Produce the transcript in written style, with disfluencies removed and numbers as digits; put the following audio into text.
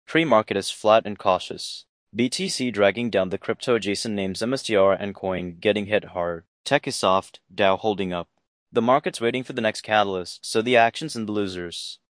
Pre-market is flat and cautious. BTC dragging down the crypto-adjacent names MSTR and Coin getting hit hard. Tech is soft, Dow holding up. The market's waiting for the next catalyst, so the action's in the losers.